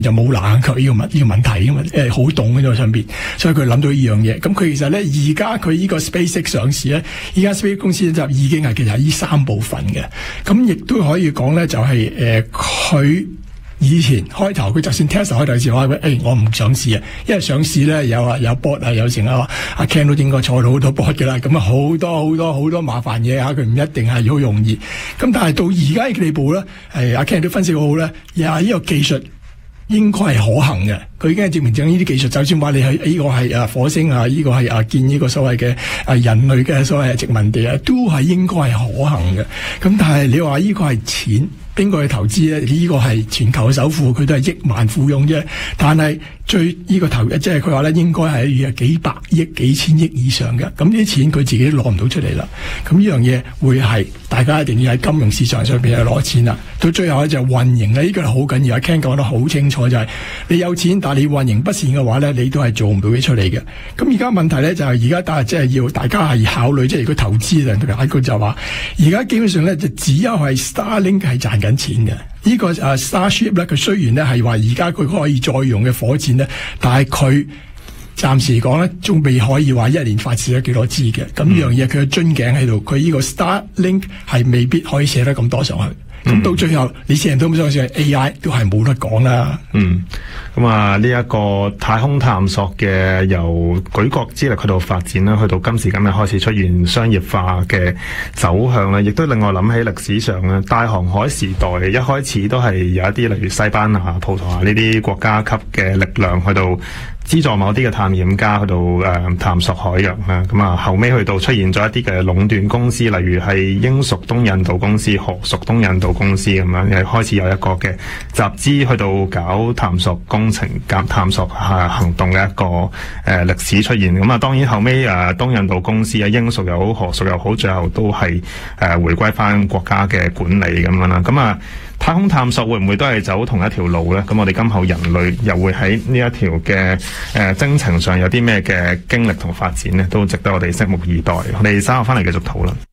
就冇冷卻呢個問題噶嘛，好凍喺度上邊，所以佢諗到呢樣嘢。咁佢其實咧，而家佢呢個 SpaceX 上市咧，依家 SpaceX 公司就已經係其實係呢三部分嘅。咁亦都可以講咧，就係佢以前開頭佢就算 Tesla 開頭時話我唔上市啊，因為上市咧有 board 啊，有成阿 Ken 都應該坐到好多 board 嘅啦，咁啊好多麻煩嘢佢唔一定係好容易。咁但係到而家呢個地步咧，阿 Ken 都分析好咧，呢個技術應該係可行嘅，佢已經係證明咗呢啲技術，就算話你係呢個係火星啊，呢個係建呢個所謂嘅人類嘅所謂殖民地啊，都係應該係可行嘅。咁但係你話呢個係錢，邊個去投資咧？呢個係全球嘅首富，佢都係億萬富翁啫。但係最呢個投即係佢話咧，應該係幾百億、幾千億以上嘅。咁呢啲錢佢自己都攞唔到出嚟啦。咁呢樣嘢會係大家一定要喺金融市場上邊去攞錢啦。到最後咧就運營咧，呢個係好緊要。阿 Ken 講得好清楚，就係你有錢，但係你運營不善嘅話咧，你都係做唔到嘢出嚟嘅。咁而家問題咧就係而家即係要大家係考慮，即係如果投資人佢就話，而家基本上咧就只有係 Starlink 係賺緊錢嘅。呢個Starship 咧，佢雖然咧係話而家佢可以再用嘅火箭咧，但係佢暫時嚟講咧，仲未可以話一年發射咗幾多支嘅。咁呢樣嘢佢嘅樽頸喺度，佢呢個 Starlink 係未必可以射得咁多上去。咁到最後，你成日都唔相信 AI 都係冇得講啦。 咁啊，呢一個太空探索嘅由舉國之力去到發展啦，去到今時今日開始出現商業化嘅走向啦，亦都令我諗起歷史上咧大航海時代，一開始都係有一啲例如西班牙、葡萄牙呢啲國家級嘅力量去到資助某啲嘅探險家去到探索海洋啦。咁啊，後尾去到出現咗一啲嘅壟斷公司，例如係英屬東印度公司、荷屬東印度公司咁樣，開始有一個嘅集資去到搞探索工程、探索行動嘅一個歷史出現。咁啊，當然後尾東印度公司啊，英屬又好、荷屬又好，最後都係回歸翻國家嘅管理咁樣啦。咁啊，太空探索會唔會都係走同一條路呢？咁我哋今後人類又會喺呢一條嘅征程上有啲咩嘅經歷同發展呢？都值得我哋拭目以待。我哋稍後翻嚟繼續討論。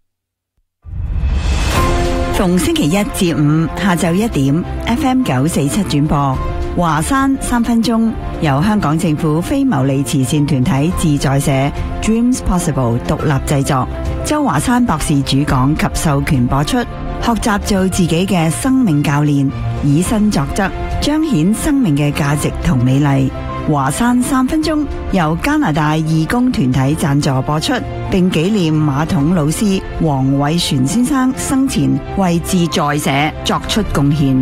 逢星期一至五下晝1點 FM 947轉播華山3分鐘，由香港政府非牟利慈善團體自在社 Dreams Possible 獨立製作，周華山博士主講及授權播出。學習做自己嘅生命教練，以身作則，彰顯生命嘅價值同美麗。華山3分鐘由加拿大義工團體贊助播出，並紀念馬桶老師黃偉璇先生生前為自在社作出貢獻。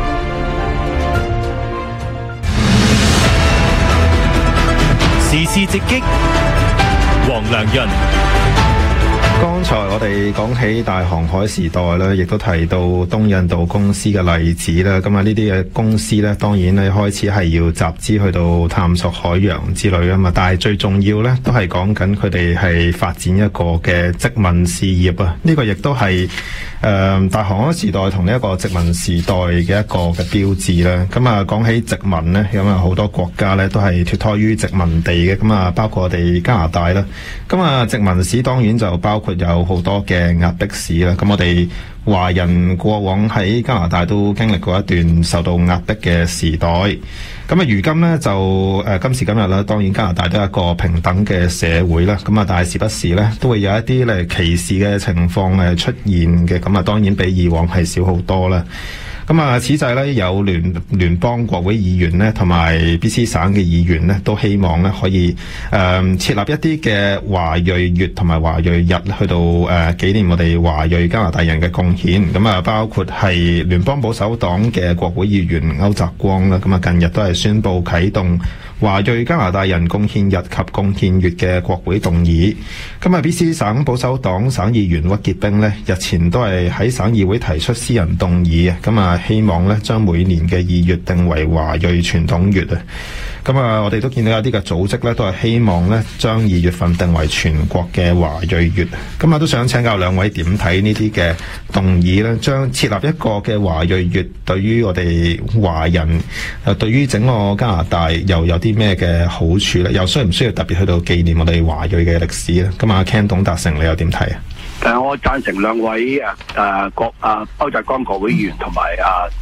時事直擊，黃良潤。 剛才我哋講起大航海時代咧，亦都提到東印度公司嘅例子啦。咁啊，呢啲嘅公司咧，當然咧開始係要集資去到探索海洋之類啊嘛。但係最重要咧，都係講緊佢哋係發展一個嘅殖民事業啊。呢個亦都係大航海時代同呢一個殖民時代嘅一個嘅標誌啦。咁啊，講起殖民咧，咁啊好多國家咧都係脫胎於殖民地嘅。咁啊，包括我哋加拿大啦。咁啊，殖民史當然就包括有好多嘅壓迫史啦。咁我哋華人過往喺加拿大都經歷過一段受到壓迫嘅時代。咁啊，如今呢，就今時今日啦，當然加拿大都係一個平等嘅社會啦。咁啊，但係時不時呢，都會有一啲咧歧視嘅情況出現嘅。咁啊，當然比以往係少好多啦。咁啊，此際咧有聯邦國會議員咧，同埋 BC 省嘅議員咧，都希望咧可以設立一啲嘅華裔月同埋華裔日，去到紀念我哋華裔加拿大人嘅貢獻。咁啊，包括係聯邦保守黨嘅國會議員歐澤光啦。咁啊，近日都係宣布啟動華裔加拿大人貢獻日及貢獻月嘅國會動議。咁啊，BC 省保守黨省議員屈潔冰咧，日前都係喺省議會提出私人動議啊。咁啊，希望咧將每年嘅2月定為華裔傳統月啊。咁啊，我哋都見到有啲嘅組織咧，都係希望咧將2月份定為全國嘅華裔月。咁啊，都想請教兩位點睇呢啲嘅動議咧？將設立一個嘅華裔月，對於我哋華人，對於整個加拿大又有啲咩嘅好處咧？又需唔需要特別去到紀念我哋華裔嘅歷史咧？咁啊 Ken 董達成，你又點睇啊？ 我贊成兩位歐澤光國會議員同埋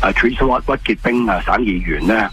Teresa 屈潔冰省議員呢